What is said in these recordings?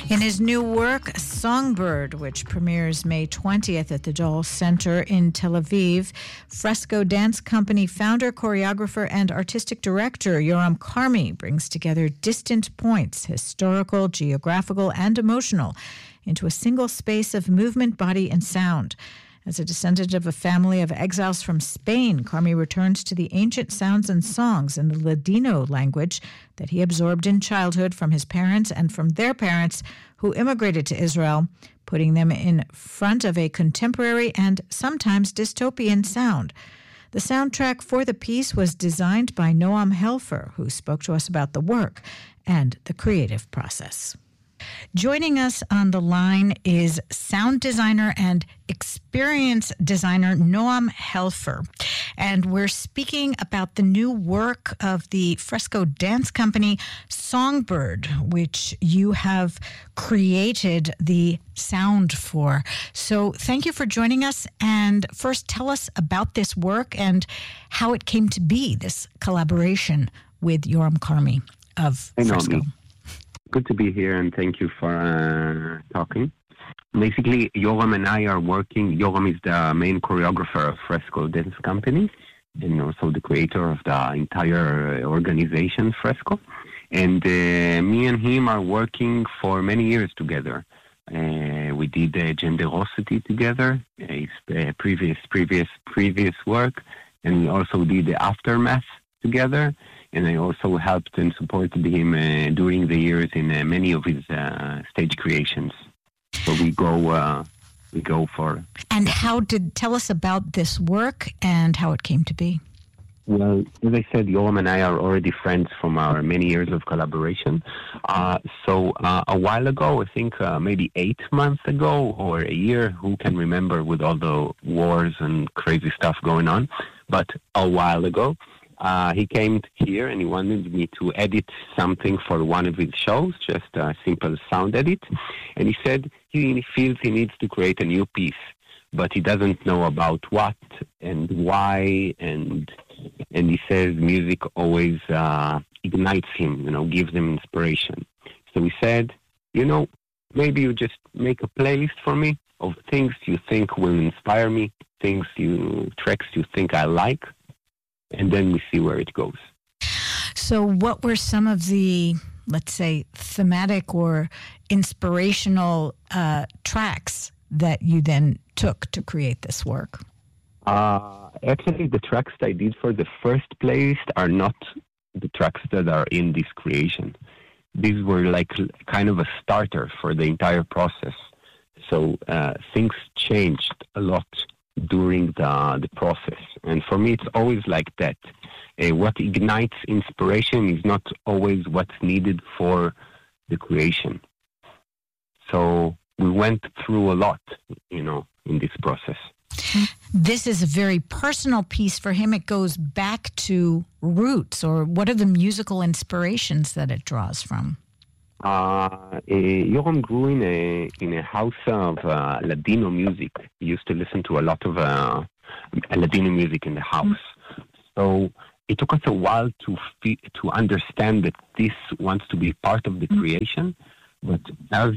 In his new work, Songbird, which premieres May 20th at the Dole Center in Tel Aviv, Fresco Dance Company founder, choreographer, and artistic director Yoram Karmi brings together distant points, historical, geographical, and emotional, into a single space of movement, body, and sound. As a descendant of a family of exiles from Spain, Karmi returns to the ancient sounds and songs in the Ladino language that he absorbed in childhood from his parents and from their parents who immigrated to Israel, putting them in front of a contemporary and sometimes dystopian sound. The soundtrack for the piece was designed by Noam Helfer, who spoke to us about the work and the creative process. Joining us on the line is sound designer and experience designer Noam Helfer. And we're speaking about the new work of the Fresco Dance Company, Songbird, which you have created the sound for. So thank you for joining us. And first, tell us about this work and how it came to be, this collaboration with Yoram Karmi of Fresco. Good to be here, and thank you for talking. Basically, Yoram and I are working. Yoram is the main choreographer of Fresco Dance Company and also the creator of the entire organization, Fresco. And me and him are working for many years together. We did Genderosity together, his previous work, and we also did the Aftermath together. And I also helped and supported him during the years in many of his stage creations. So we go for. And tell us about this work and how it came to be. Well, as I said, Yoram and I are already friends from our many years of collaboration. So a while ago, I think maybe 8 months ago or a year, who can remember with all the wars and crazy stuff going on, but a while ago, he came here and he wanted me to edit something for one of his shows, just a simple sound edit. And he said he feels he needs to create a new piece, but he doesn't know about what and why. And he says music always ignites him, gives him inspiration. So he said, maybe you just make a playlist for me of things you think will inspire me, tracks you think I like, and then we see where it goes. So what were some of the, let's say, thematic or inspirational tracks that you then took to create this work? Actually, the tracks I did for the first playlist are not the tracks that are in this creation. These were like kind of a starter for the entire process. So things changed a lot during the process. And for me, it's always like that. What ignites inspiration is not always what's needed for the creation. So we went through a lot, in this process. This is a very personal piece for him. It goes back to roots, or what are the musical inspirations that it draws from? Yoram grew in a house of Ladino music. He used to listen to a lot of Ladino music in the house. So it took us a while to understand that this wants to be part of the creation. But as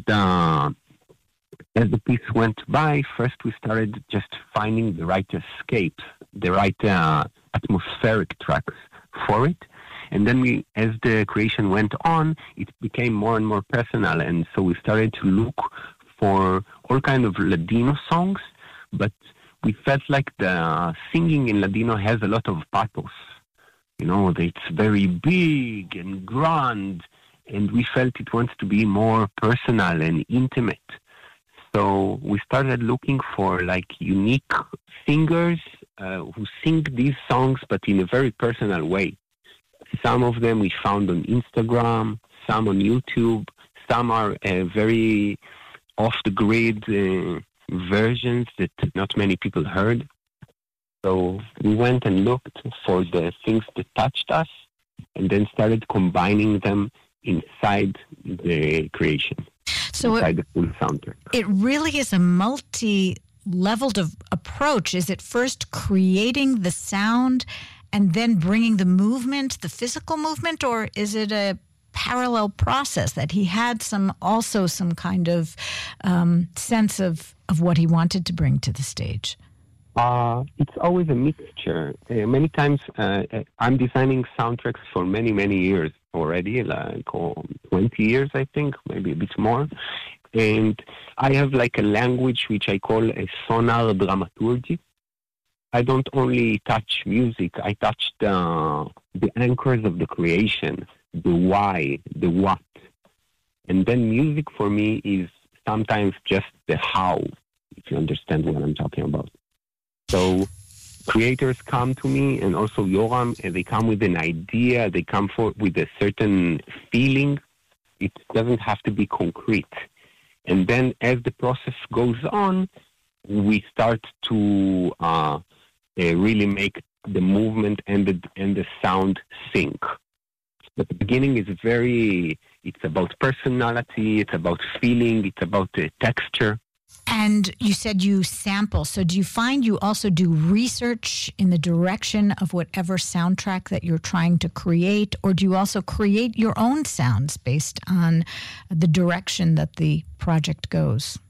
the piece went by, first we started just finding the right escape, the right atmospheric tracks for it. And then as the creation went on, it became more and more personal. And so we started to look for all kinds of Ladino songs, but we felt like the singing in Ladino has a lot of pathos. It's very big and grand, and we felt it wants to be more personal and intimate. So we started looking for unique singers who sing these songs, but in a very personal way. Some of them we found on Instagram, some on YouTube, some are very off-the-grid versions that not many people heard. So we went and looked for the things that touched us and then started combining them inside the creation, inside the full soundtrack. It really is a multi-leveled approach. Is it first creating the sound and then bringing the movement, the physical movement, or is it a parallel process, that he had some kind of sense of what he wanted to bring to the stage? It's always a mixture. Many times I'm designing soundtracks for many, many years already, like 20 years, I think, maybe a bit more. And I have like a language which I call a sonar dramaturgy. I don't only touch music, I touch the anchors of the creation, the why, the what. And then music for me is sometimes just the how, if you understand what I'm talking about. So creators come to me, and also Yoram, and they come with an idea, they come with a certain feeling. It doesn't have to be concrete. And then as the process goes on, we start to really make the movement and the sound sync. But the beginning is it's about personality, it's about feeling, it's about the texture. And you said you sample. So do you find you also do research in the direction of whatever soundtrack that you're trying to create? Or do you also create your own sounds based on the direction that the project goes?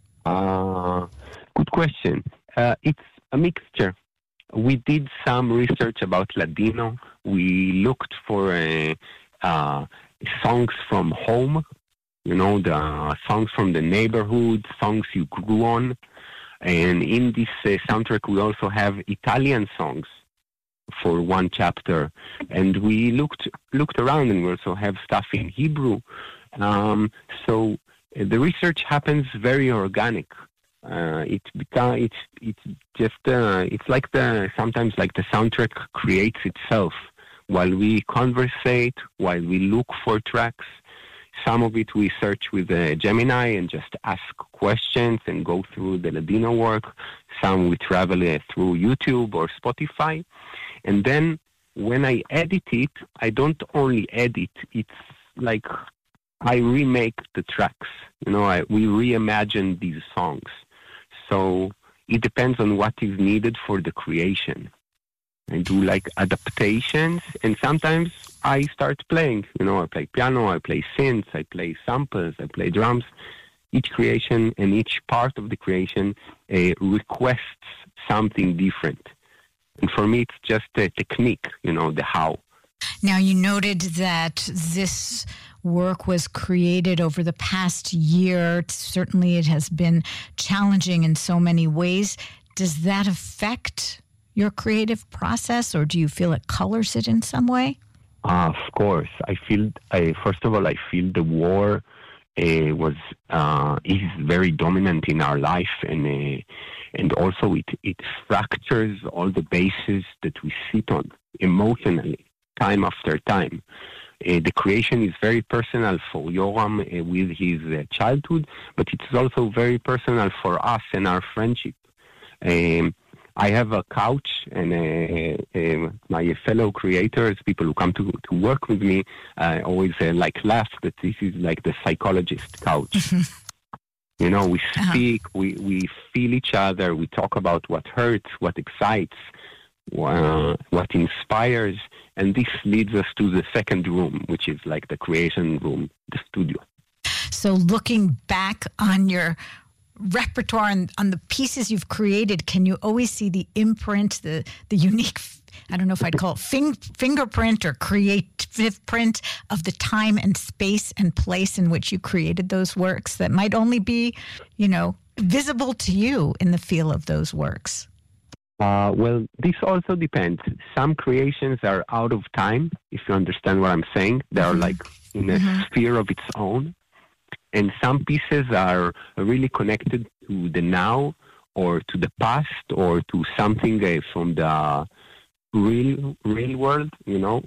Good question. It's a mixture. We did some research about Ladino. We looked for songs from home. You know, the songs from the neighborhood, songs you grew on. And in this soundtrack, we also have Italian songs for one chapter. And we looked around, and we also have stuff in Hebrew. So the research happens very organic. It's like sometimes like the soundtrack creates itself while we conversate, while we look for tracks. Some of it we search with Gemini and just ask questions and go through the Ladino work. Some we travel through YouTube or Spotify. And then when I edit it, I don't only edit. It's like I remake the tracks. You know, we reimagine these songs. So it depends on what is needed for the creation. I do like adaptations, and sometimes I start playing. You know, I play piano, I play synths, I play samples, I play drums. Each creation and each part of the creation requests something different. And for me, it's just a technique, you know, the how. Now, you noted that this work was created over the past year. Certainly, it has been challenging in so many ways. Does that affect your creative process, or do you feel it colors it in some way? Of course. First of all, I feel the war is very dominant in our life, and also it fractures all the bases that we sit on emotionally, time after time. The creation is very personal for Yoram with his childhood, but it's also very personal for us and our friendship. I have a couch, and my fellow creators, people who come to work with me, always laugh that this is like the psychologist couch. You know, we speak, we feel each other, we talk about what hurts, what excites, what inspires, and this leads us to the second room, which is like the creation room, the studio. So looking back on your repertoire and on the pieces you've created, can you always see the imprint, the unique, I don't know if I'd call it fingerprint or creative print of the time and space and place in which you created those works that might only be, you know, visible to you in the feel of those works? Well, this also depends. Some creations are out of time, if you understand what I'm saying. They are like in a sphere of its own. And some pieces are really connected to the now or to the past or to something from the real world, you know.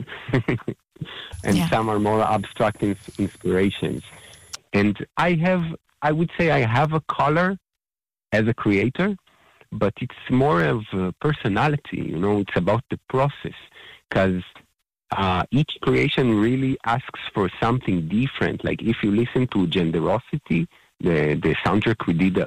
And some are more abstract inspirations. And I would say I have a color as a creator, but it's more of a personality, you know. It's about the process, because each creation really asks for something different. Like if you listen to Genderosity, the soundtrack we did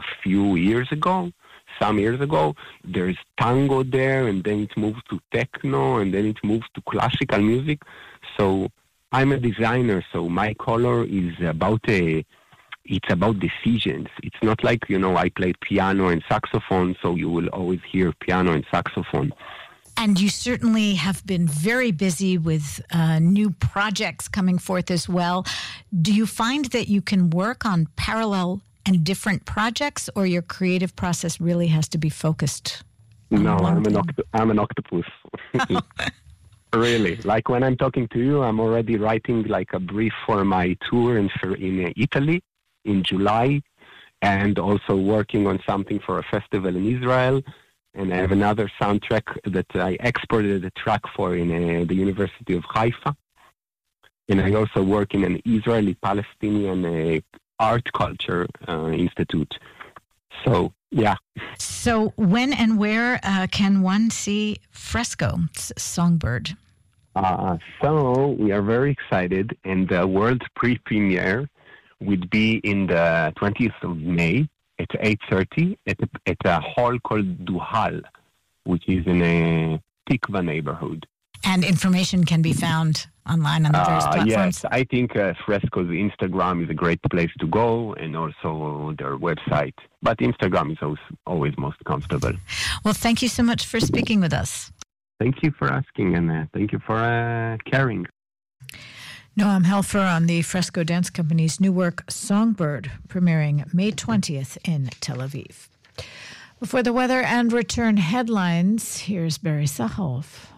some years ago, there's tango there, and then it moves to techno, and then it moves to classical music. So I'm a designer, so my color is it's about decisions. It's not like, I play piano and saxophone, so you will always hear piano and saxophone. And you certainly have been very busy with new projects coming forth as well. Do you find that you can work on parallel and different projects, or your creative process really has to be focused? No, I'm an octopus. Really. Like when I'm talking to you, I'm already writing like a brief for my tour in Italy in July, and also working on something for a festival in Israel. And I have another soundtrack that I exported a track for in the University of Haifa. And I also work in an Israeli-Palestinian art culture institute. So, yeah. So when and where can one see Fresco, Songbird? So we are very excited, and the world pre-premiere would be in the 20th of May at 8:30 at a hall called Duhal, which is in a Tikva neighborhood. And information can be found online on the various platforms? Yes, I think Fresco's Instagram is a great place to go, and also their website. But Instagram is always most comfortable. Well, thank you so much for speaking with us. Thank you for asking, and thank you for caring. Noam Helfer on the Fresco Dance Company's new work, Songbird, premiering May 20th in Tel Aviv. Before the weather and return headlines, here's Barry Sahoff.